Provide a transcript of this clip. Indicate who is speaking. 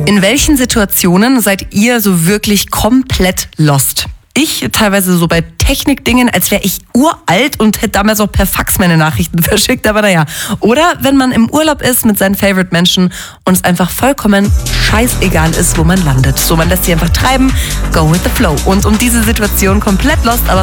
Speaker 1: In welchen Situationen seid ihr so wirklich komplett lost? Ich teilweise so bei Technikdingen, als wäre ich uralt und hätte damals auch per Fax meine Nachrichten verschickt, aber naja. Oder wenn man im Urlaub ist mit seinen Favorite-Menschen und es einfach vollkommen scheißegal ist, wo man landet. So, man lässt sich einfach treiben, go with the flow. Und um diese Situation komplett lost, aber